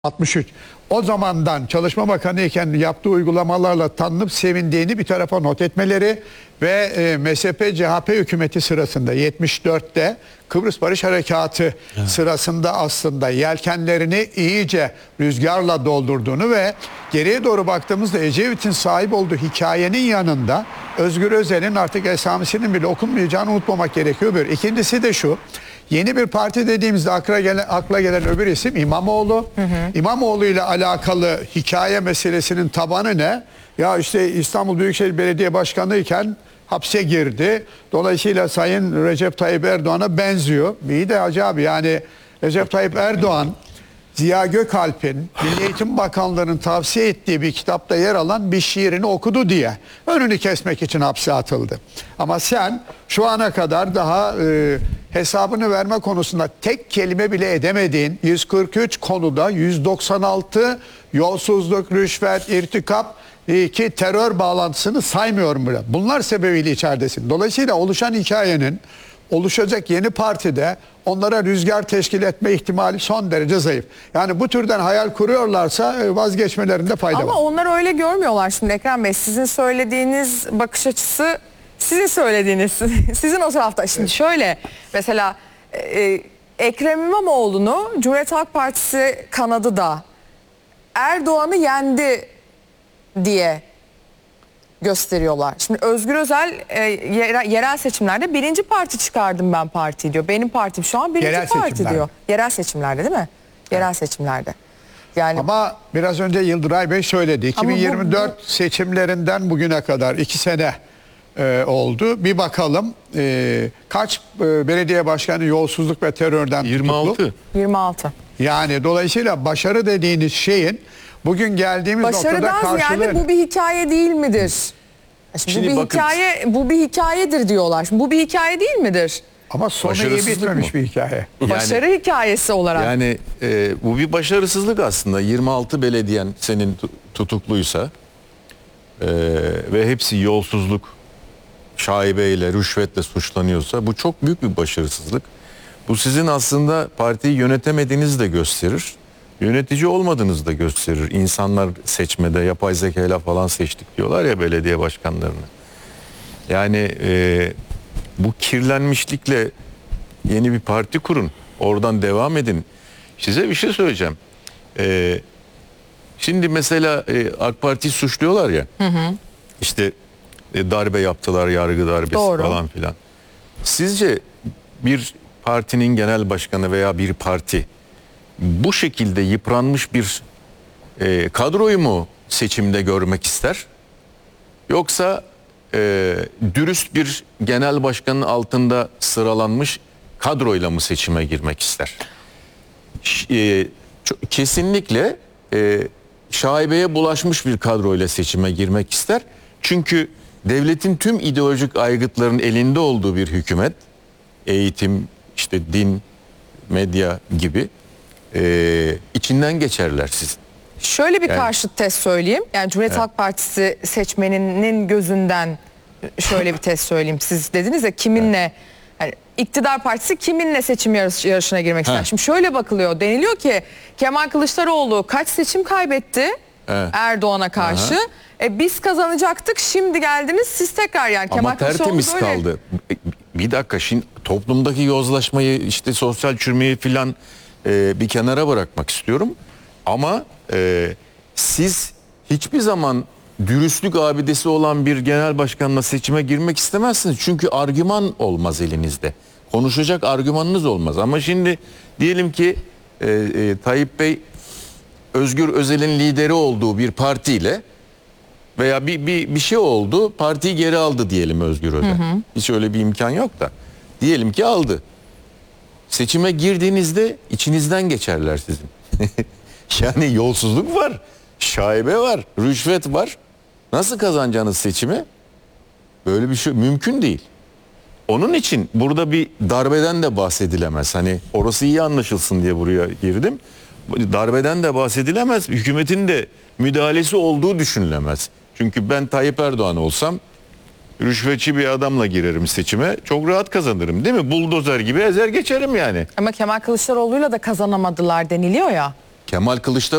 63. O zamandan Çalışma Bakanı iken yaptığı uygulamalarla tanınıp sevindiğini bir tarafa not etmeleri ve MSP-CHP hükümeti sırasında 74'te Kıbrıs Barış Harekatı sırasında aslında yelkenlerini iyice rüzgarla doldurduğunu ve geriye doğru baktığımızda Ecevit'in sahip olduğu hikayenin yanında Özgür Özel'in artık esamesinin bile okunmayacağını unutmamak gerekiyor. Bir. İkincisi de şu. Yeni bir parti dediğimizde akla gelen öbür isim İmamoğlu. İmamoğlu ile alakalı hikaye meselesinin tabanı ne? Ya işte İstanbul Büyükşehir Belediye Başkanı iken hapse girdi. Dolayısıyla Sayın Recep Tayyip Erdoğan'a benziyor. İyi de acaba yani Recep Tayyip Erdoğan, Ziya Gökalp'in Milli Eğitim Bakanlığı'nın tavsiye ettiği bir kitapta yer alan bir şiirini okudu diye önünü kesmek için hapse atıldı. Ama sen şu ana kadar daha hesabını verme konusunda tek kelime bile edemediğin 143 konuda 196 yolsuzluk, rüşvet, irtikap ki terör bağlantısını saymıyorum bile. Bunlar sebebiyle içeridesin. Dolayısıyla oluşan hikayenin oluşacak yeni partide onlara rüzgar teşkil etme ihtimali son derece zayıf. Yani bu türden hayal kuruyorlarsa vazgeçmelerinde fayda var. Ama onlar öyle görmüyorlar şimdi Ekrem Bey. Sizin söylediğiniz bakış açısı sizin söylediğiniz, sizin o tarafta. Şimdi şöyle mesela Ekrem İmamoğlu'nu Cumhuriyet Halk Partisi kanadı da Erdoğan'ı yendi diye gösteriyorlar. Şimdi Özgür Özel yerel seçimlerde birinci parti çıkardım ben parti diyor. Benim partim şu an birinci Yerel parti seçimlerde. diyor. Yerel seçimlerde değil mi? Yerel seçimlerde. Yani ama biraz önce Yıldıray Bey söyledi. 2024 seçimlerinden bugüne kadar 2 sene oldu. Bir bakalım kaç belediye başkanı yolsuzluk ve terörden 26. tutuklu? 26. Yani dolayısıyla başarı dediğiniz şeyin bugün geldiğimiz noktada Başarıdan karşılığı... ziyade bu bir hikaye değil midir? Şimdi bu bir bakın, hikaye, bu bir hikayedir diyorlar. Şimdi bu bir hikaye değil midir? Ama sonu iyi Başarısızlık bitmemiş mı? bir hikaye. Başarı hikayesi olarak. Yani bu bir başarısızlık aslında. 26 belediyen senin tutukluysa ve hepsi yolsuzluk, şaibeyle, rüşvetle suçlanıyorsa bu çok büyük bir başarısızlık. Bu sizin aslında partiyi yönetemediğinizi de gösterir. Yönetici olmadığınızı da gösterir. İnsanlar seçmede yapay zekayla falan seçtik diyorlar ya belediye başkanlarını. Yani bu kirlenmişlikle yeni bir parti kurun. Oradan devam edin. Size bir şey söyleyeceğim. Şimdi mesela AK Parti'yi suçluyorlar ya. İşte darbe yaptılar, yargı darbesi Doğru. falan filan. Sizce bir partinin genel başkanı veya bir parti bu şekilde yıpranmış bir kadroyu mu seçimde görmek ister? Yoksa dürüst bir genel başkanın altında sıralanmış kadroyla mı seçime girmek ister? Kesinlikle şaibeye bulaşmış bir kadroyla seçime girmek ister. Çünkü devletin tüm ideolojik aygıtların elinde olduğu bir hükümet, eğitim, işte din, medya gibi içinden geçerler sizin. Şöyle bir karşıt test söyleyeyim. Yani Cumhuriyet Halk Partisi seçmeninin gözünden şöyle bir test söyleyeyim. Siz dediniz ya kiminle, yani iktidar partisi kiminle seçim yarışına girmek ister. Şimdi şöyle bakılıyor. Deniliyor ki Kemal Kılıçdaroğlu kaç seçim kaybetti Erdoğan'a karşı. Biz kazanacaktık, şimdi geldiniz siz tekrar, yani Kemal Ama Kılıçdaroğlu tertemiz böyle. kaldı. Bir dakika, şimdi toplumdaki yozlaşmayı, işte sosyal çürümeyi filan bir kenara bırakmak istiyorum. Ama siz hiçbir zaman dürüstlük abidesi olan bir genel başkanla seçime girmek istemezsiniz. Çünkü argüman olmaz elinizde. Konuşacak argümanınız olmaz. Ama şimdi diyelim ki Tayyip Bey Özgür Özel'in lideri olduğu bir partiyle veya bir şey oldu, partiyi geri aldı diyelim Özgür Özel. Hiç öyle bir imkan yok da. Diyelim ki aldı. Seçime girdiğinizde içinizden geçerler sizin. Yani yolsuzluk var, şaibe var, rüşvet var. Nasıl kazanacağınız seçimi? Böyle bir şey mümkün değil. Onun için burada bir darbeden de bahsedilemez. Hani orası iyi anlaşılsın diye buraya girdim. Darbeden de bahsedilemez. Hükümetin de müdahalesi olduğu düşünülemez. Çünkü ben Tayyip Erdoğan olsam rüşvetçi bir adamla girerim seçime. Çok rahat kazanırım, değil mi? Buldozer gibi ezer geçerim yani. Ama Kemal Kılıçdaroğlu'yla da kazanamadılar deniliyor ya. Kemal Kılıçdaroğlu